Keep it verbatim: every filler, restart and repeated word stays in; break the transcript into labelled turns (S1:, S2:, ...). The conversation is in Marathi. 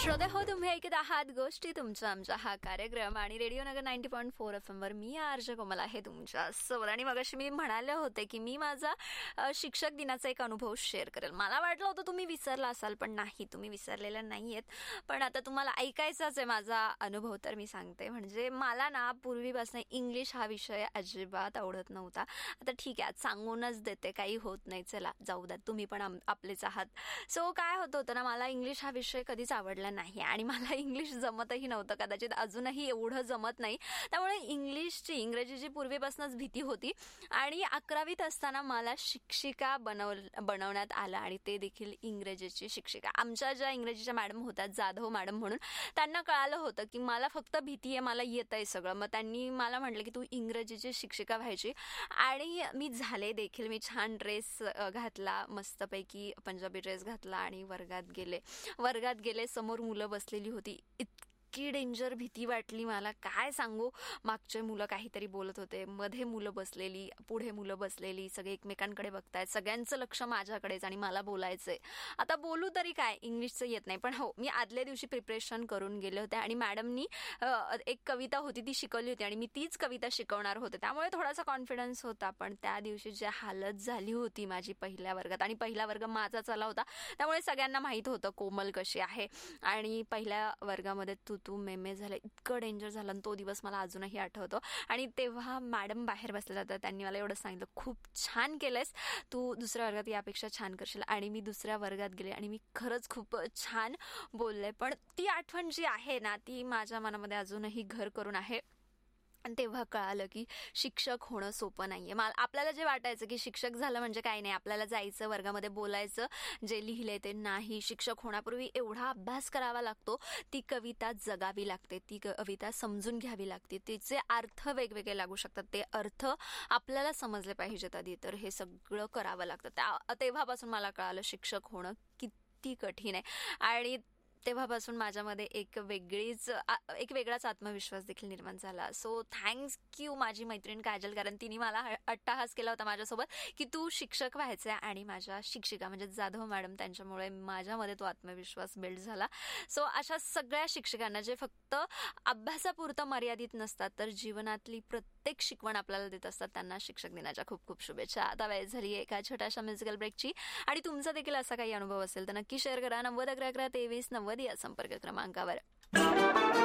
S1: श्रोते हो, तुम्ही ऐकत आहात गोष्टी तुमच्या आमच्या हा कार्यक्रम आणि रेडिओ नगर ninety point four F M वर मी आरजे कोमल आहे तुमच्या सोबत. आणि मगाशी मी म्हणाले होते की मी माझा शिक्षक दिनाचा एक अनुभव शेअर करेल. मला वाटलं होतं तुम्ही विसरला असाल, पण नाही, तुम्ही विसरलेल्या नाहीयेत. पण आता तुम्हाला ऐकायचाच आहे माझा अनुभव, तर मी सांगते. म्हणजे मला ना पूर्वीपासून इंग्लिश हा विषय अजिबात आवडत नव्हता. आता ठीक आहे, सांगूनच देते, काही होत नाही, चला जाऊ द्या, तुम्ही पण आपलेच आहात. सो काय होत होतं ना, मला इंग्लिश हा विषय कधीच आवडला नाही आणि मला इंग्लिश जमतही नव्हतं, कदाचित अजूनही एवढं जमत नाही. त्यामुळे इंग्लिशची इंग्रजीची पूर्वीपासूनच भीती होती. आणि अकरावीत असताना मला शिक्षिका बनव बनवण्यात आलं आणि ते देखील इंग्रजीची शिक्षिका. आमच्या ज्या इंग्रजीच्या मॅडम होत्या, जाधव मॅडम म्हणून, त्यांना कळालं होतं की मला फक्त भीती आहे, मला येत आहे सगळं. मग त्यांनी मला म्हटलं की तू इंग्रजीची शिक्षिका व्हायची. आणि मी झाले देखील. मी छान ड्रेस घातला, मस्तपैकी पंजाबी ड्रेस घातला आणि वर्गात गेले वर्गात गेले समोर मुलं बसलेली होती. इतकी डेंजर भीती वाटली मला, काय सांगू. मागचे मुलं काहीतरी बोलत होते, मध्ये मुलं बसलेली, पुढे मुलं बसलेली, सगळे एकमेकांकडे बघतायत, सगळ्यांचं लक्ष माझ्याकडेच आणि मला बोलायचंय. आता बोलू तरी काय, इंग्लिशचं येत नाही. पण हो, मी आदल्या दिवशी प्रिपरेशन करून गेले होते आणि मॅडमनी एक कविता होती ती शिकवली होती आणि मी तीच कविता शिकवणार होते, त्यामुळे थोडासा कॉन्फिडन्स होता. पण त्या दिवशी जी हालत झाली होती माझी पहिल्या वर्गात, आणि पहिला वर्ग माझा चाला होता, त्यामुळे सगळ्यांना माहित होतं कोमल कशी आहे. आणि पहिल्या वर्गामध्ये तू तू मेमे झालं, इतकं डेंजर झालं. आणि तो दिवस मला अजूनही आठवतो. आणि तेव्हा मॅडम बाहेर बसलेल्या होत्या, त्यांनी मला एवढं सांगितलं, खूप छान केलंयस तू, दुसऱ्या वर्गात यापेक्षा छान करशील. आणि मी दुसऱ्या वर्गात गेले आणि मी खरंच खूप छान बोलले. पण ती आठवण जी आहे ना, ती माझ्या मनामध्ये अजूनही घर करून आहे. आणि तेव्हा कळालं की शिक्षक होणं सोपं नाहीये. मला आपल्याला जे वाटायचं की शिक्षक झालं म्हणजे काही नाही, आपल्याला जायचं, वर्गामध्ये बोलायचं, जे लिहिलंय ते. नाही, शिक्षक होण्यापूर्वी एवढा अभ्यास करावा लागतो, ती कविता जगावी लागते, ती कविता समजून घ्यावी लागते, तिचे अर्थ वेगवेगळे लागू शकतात, ते अर्थ आपल्याला समजले पाहिजेत आधी, तर हे सगळं करावं लागतं. त्या तेव्हापासून मला कळालं शिक्षक होणं किती कठीण आहे. आणि तेव्हापासून माझ्यामध्ये एक वेगळीच एक वेगळाच आत्मविश्वास देखील निर्माण झाला. सो थँक्स यू माझी मैत्रीण काजल, कारण तिने मला अट्टाहास केला होता माझ्यासोबत की तू शिक्षक व्हायचं. आणि माझ्या शिक्षिका म्हणजे जाधव मॅडम, त्यांच्यामुळे माझ्यामध्ये तो आत्मविश्वास बिल्ड झाला. सो अशा सगळ्या शिक्षकांना, जे फक्त अभ्यासापुरतं मर्यादित नसतात, तर जीवनातली प्रत्येक शिकवण आपल्याला देत असतात, त्यांना शिक्षक दिनाच्या खूप खूप शुभेच्छा. आता वेळ झाली एका छोट्याशा म्युझिकल ब्रेकची. आणि तुमचा देखील असा काही अनुभव असेल तर नक्की शेअर करा. नव्वद अकरा अकरा तेवीस नव्वद या संपर्क क्रमांकावर.